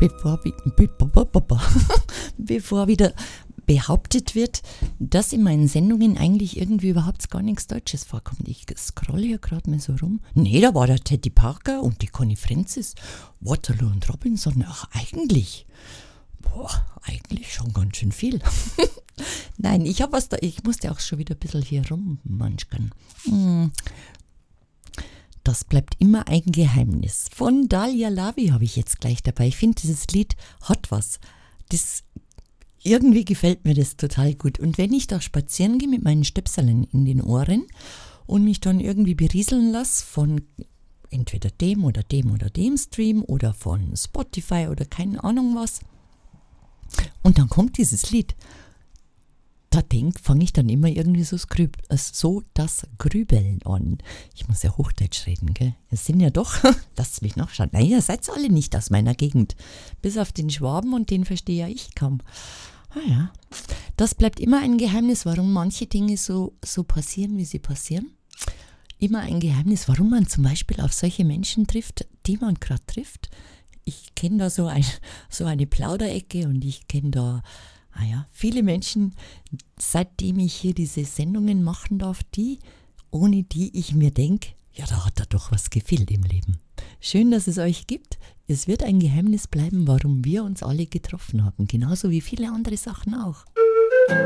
bevor wieder behauptet wird, dass in meinen Sendungen eigentlich irgendwie überhaupt gar nichts Deutsches vorkommt. Ich scrolle hier gerade mal so rum. Nee, da war der Teddy Parker und die Connie Francis, Waterloo und Robinson. Ach, eigentlich schon ganz schön viel. Nein, ich musste auch schon wieder ein bisschen hier rummanschern. Das bleibt immer ein Geheimnis. Von Dalia Lavi habe ich jetzt gleich dabei. Ich finde, dieses Lied hat was. Irgendwie gefällt mir das total gut. Und wenn ich da spazieren gehe mit meinen Stöpseln in den Ohren und mich dann irgendwie berieseln lasse von entweder dem oder dem oder dem Stream oder von Spotify oder keine Ahnung was, und dann kommt dieses Lied, da fange ich dann immer irgendwie so das Grübeln an. Ich muss ja Hochdeutsch reden, gell? Es sind ja doch, lasst mich nachschauen. Nein, ihr seid alle nicht aus meiner Gegend. Bis auf den Schwaben, und den verstehe ja ich kaum. Ja, das bleibt immer ein Geheimnis, warum manche Dinge so passieren, wie sie passieren. Immer ein Geheimnis, warum man zum Beispiel auf solche Menschen trifft, die man gerade trifft. Ich kenne da so eine Plauderecke, und ich kenne da viele Menschen, seitdem ich hier diese Sendungen machen darf, ohne die ich mir denke, ja, da hat doch was gefehlt im Leben. Schön, dass es euch gibt. Es wird ein Geheimnis bleiben, warum wir uns alle getroffen haben. Genauso wie viele andere Sachen auch.